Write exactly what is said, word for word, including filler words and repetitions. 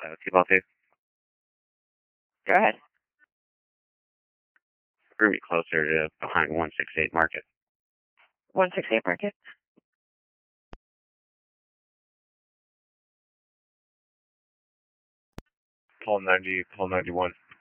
Uh, T-ball two. Go ahead. Bring me closer to behind one six eight Market. one six eight Market. Call ninety, call ninety-one.